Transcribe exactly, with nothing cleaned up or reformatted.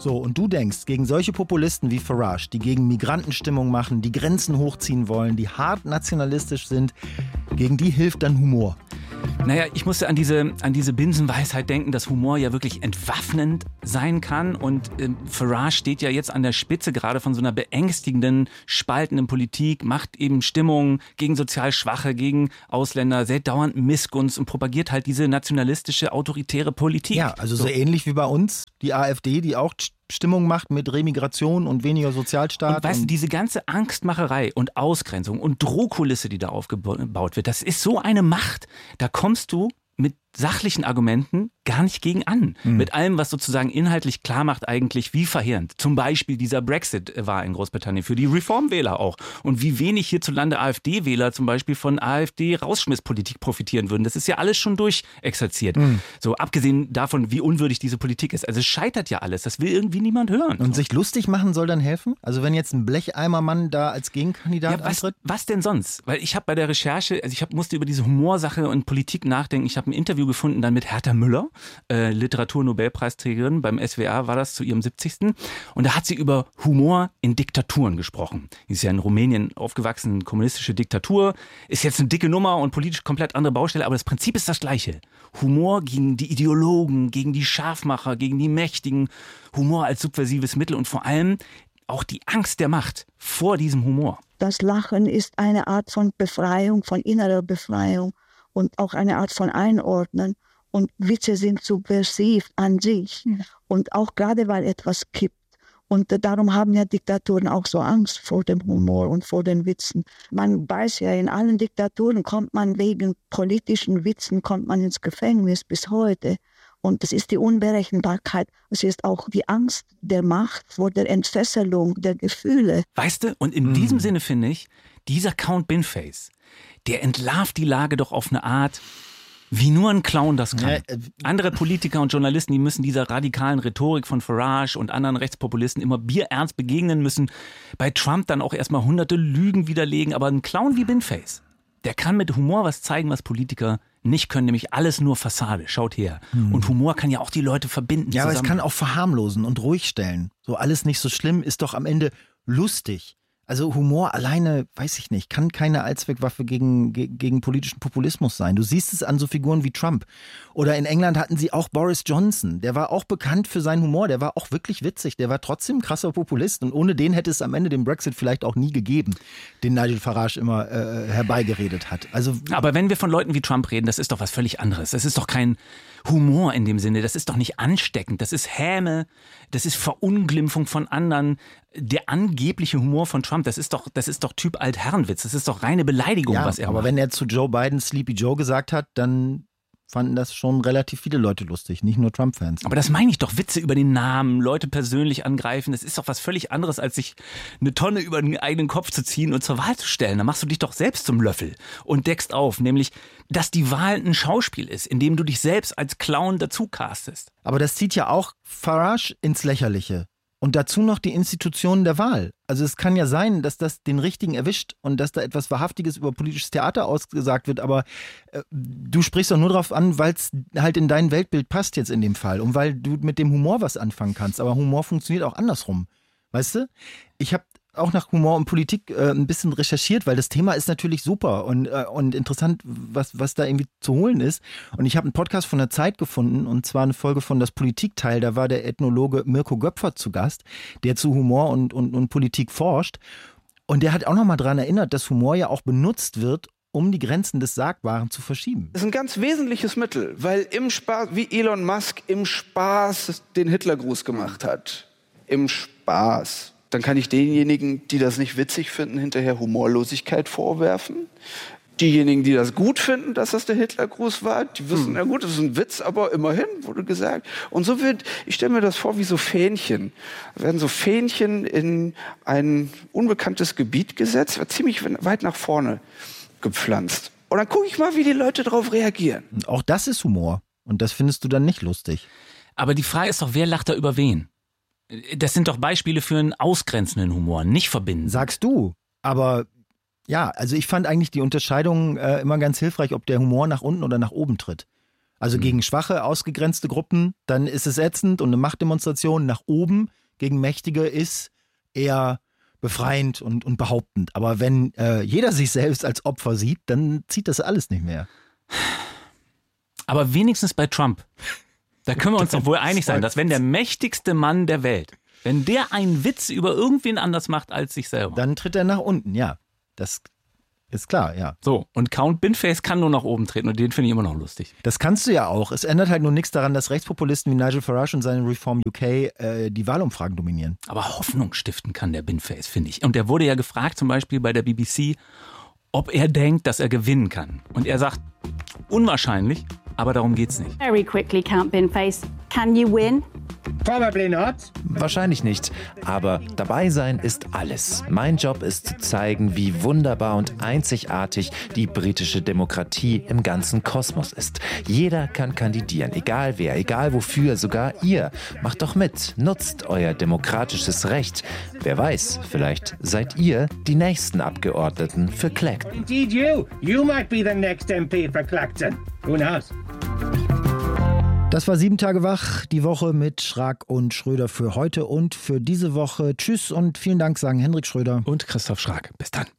So, und du denkst, gegen solche Populisten wie Farage, die gegen Migranten Stimmung machen, die Grenzen hochziehen wollen, die hart nationalistisch sind, gegen die hilft dann Humor. Naja, ich musste an diese, an diese Binsenweisheit denken, dass Humor ja wirklich entwaffnend sein kann. Und äh, Farage steht ja jetzt an der Spitze gerade von so einer beängstigenden, spaltenden Politik, macht eben Stimmung gegen sozial Schwache, gegen Ausländer, sehr dauernd Missgunst und propagiert halt diese nationalistische, autoritäre Politik. Ja, also so, so ähnlich wie bei uns, die AfD, die auch Stimmung macht mit Remigration und weniger Sozialstaat. Und weißt du, diese ganze Angstmacherei und Ausgrenzung und Drohkulisse, die da aufgebaut wird, das ist so eine Macht. Da kommst du mit sachlichen Argumenten gar nicht gegen an. Mhm. Mit allem, was sozusagen inhaltlich klar macht eigentlich, wie verheerend zum Beispiel dieser Brexit war in Großbritannien für die Reformwähler auch. Und wie wenig hierzulande AfD-Wähler zum Beispiel von AfD-Rausschmisspolitik profitieren würden. Das ist ja alles schon durchexerziert. Mhm. So abgesehen davon, wie unwürdig diese Politik ist. Also es scheitert ja alles. Das will irgendwie niemand hören. Und sich lustig machen soll dann helfen? Also wenn jetzt ein Blecheimermann da als Gegenkandidat ja, was, antritt? Was denn sonst? Weil ich habe bei der Recherche, also ich hab, musste über diese Humorsache und Politik nachdenken. Ich habe ein Interview gefunden dann mit Hertha Müller, äh, Literatur-Nobelpreisträgerin, beim S W R war das zu ihrem siebzigsten Und da hat sie über Humor in Diktaturen gesprochen. Sie ist ja in Rumänien aufgewachsen, kommunistische Diktatur, ist jetzt eine dicke Nummer und politisch komplett andere Baustelle, aber das Prinzip ist das gleiche. Humor gegen die Ideologen, gegen die Scharfmacher, gegen die Mächtigen, Humor als subversives Mittel und vor allem auch die Angst der Macht vor diesem Humor. Das Lachen ist eine Art von Befreiung, von innerer Befreiung. Und auch eine Art von Einordnen. Und Witze sind subversiv an sich. Ja. Und auch gerade, weil etwas kippt. Und darum haben ja Diktaturen auch so Angst vor dem Humor und vor den Witzen. Man weiß ja, in allen Diktaturen kommt man wegen politischen Witzen kommt man ins Gefängnis bis heute. Und das ist die Unberechenbarkeit. Es ist auch die Angst der Macht vor der Entfesselung der Gefühle. Weißt du, und in hm. diesem Sinne finde ich, dieser Count Binface, der entlarvt die Lage doch auf eine Art, wie nur ein Clown das kann. Ja, äh, Andere Politiker und Journalisten, die müssen dieser radikalen Rhetorik von Farage und anderen Rechtspopulisten immer bierernst begegnen, müssen bei Trump dann auch erstmal hunderte Lügen widerlegen. Aber ein Clown wie Binface, der kann mit Humor was zeigen, was Politiker nicht können, nämlich alles nur Fassade. Schaut her. Hm. Und Humor kann ja auch die Leute verbinden. Ja, zusammen. Aber es kann auch verharmlosen und ruhig stellen. So alles nicht so schlimm, ist doch am Ende lustig. Also Humor alleine, weiß ich nicht, kann keine Allzweckwaffe gegen, gegen politischen Populismus sein. Du siehst es an so Figuren wie Trump. Oder in England hatten sie auch Boris Johnson. Der war auch bekannt für seinen Humor. Der war auch wirklich witzig. Der war trotzdem ein krasser Populist. Und ohne den hätte es am Ende den Brexit vielleicht auch nie gegeben, den Nigel Farage immer äh, herbeigeredet hat. Also, aber wenn wir von Leuten wie Trump reden, das ist doch was völlig anderes. Das ist doch kein Humor in dem Sinne. Das ist doch nicht ansteckend. Das ist Häme. Das ist Verunglimpfung von anderen. Der angebliche Humor von Trump, das ist doch, das ist doch Typ Altherrenwitz. Das ist doch reine Beleidigung, ja, was er aber macht. Wenn er zu Joe Biden Sleepy Joe gesagt hat, dann fanden das schon relativ viele Leute lustig, nicht nur Trump-Fans. Aber das meine ich doch, Witze über den Namen, Leute persönlich angreifen, das ist doch was völlig anderes, als sich eine Tonne über den eigenen Kopf zu ziehen und zur Wahl zu stellen. Da machst du dich doch selbst zum Löffel und deckst auf, nämlich, dass die Wahl ein Schauspiel ist, in dem du dich selbst als Clown dazu castest. Aber das zieht ja auch Farage ins Lächerliche. Und dazu noch die Institutionen der Wahl. Also es kann ja sein, dass das den Richtigen erwischt und dass da etwas Wahrhaftiges über politisches Theater ausgesagt wird, aber äh, du sprichst doch nur drauf an, weil es halt in dein Weltbild passt jetzt in dem Fall und weil du mit dem Humor was anfangen kannst. Aber Humor funktioniert auch andersrum, weißt du? Ich habe auch nach Humor und Politik äh, ein bisschen recherchiert, weil das Thema ist natürlich super und, äh, und interessant, was, was da irgendwie zu holen ist. Und ich habe einen Podcast von der Zeit gefunden und zwar eine Folge von Das Politikteil. Da war der Ethnologe Mirko Göpfert zu Gast, der zu Humor und, und, und Politik forscht. Und der hat auch nochmal daran erinnert, dass Humor ja auch benutzt wird, um die Grenzen des Sagbaren zu verschieben. Das ist ein ganz wesentliches Mittel, weil im Spaß, wie Elon Musk im Spaß den Hitlergruß gemacht hat. Im Spaß. Dann kann ich denjenigen, die das nicht witzig finden, hinterher Humorlosigkeit vorwerfen. Diejenigen, die das gut finden, dass das der Hitlergruß war, die wissen, hm. na gut, das ist ein Witz, aber immerhin, wurde gesagt. Und so wird, ich stelle mir das vor wie so Fähnchen. Da werden so Fähnchen in ein unbekanntes Gebiet gesetzt, wird ziemlich weit nach vorne gepflanzt. Und dann gucke ich mal, wie die Leute darauf reagieren. Auch das ist Humor. Und das findest du dann nicht lustig. Aber die Frage ist doch, wer lacht da über wen? Das sind doch Beispiele für einen ausgrenzenden Humor, nicht verbinden. Sagst du. Aber ja, also ich fand eigentlich die Unterscheidung äh, immer ganz hilfreich, ob der Humor nach unten oder nach oben tritt. Also mhm. gegen schwache, ausgegrenzte Gruppen, dann ist es ätzend und eine Machtdemonstration nach oben gegen Mächtige ist eher befreiend und, und behauptend. Aber wenn äh, jeder sich selbst als Opfer sieht, dann zieht das alles nicht mehr. Aber wenigstens bei Trump. Da können wir uns doch wohl einig sein, dass wenn der mächtigste Mann der Welt, wenn der einen Witz über irgendwen anders macht als sich selber. Dann tritt er nach unten, ja. Das ist klar, ja. So, und Count Binface kann nur nach oben treten und den finde ich immer noch lustig. Das kannst du ja auch. Es ändert halt nur nichts daran, dass Rechtspopulisten wie Nigel Farage und seine Reform U K äh, die Wahlumfragen dominieren. Aber Hoffnung stiften kann der Binface, finde ich. Und der wurde ja gefragt, zum Beispiel bei der B B C, ob er denkt, dass er gewinnen kann. Und er sagt, unwahrscheinlich, aber darum geht's nicht. Very quickly, Count Binface. Can you win? Probably not. Wahrscheinlich nicht, aber dabei sein ist alles. Mein Job ist zu zeigen, wie wunderbar und einzigartig die britische Demokratie im ganzen Kosmos ist. Jeder kann kandidieren, egal wer, egal wofür, sogar ihr. Macht doch mit, nutzt euer demokratisches Recht. Wer weiß, vielleicht seid ihr die nächsten Abgeordneten für Clacton. Indeed you. You might be the next M P for Clacton. Who knows? Das war sieben Tage wach, die Woche mit Schrag und Schröder für heute und für diese Woche. Tschüss und vielen Dank, sagen Hendrik Schröder und Christoph Schrag. Bis dann.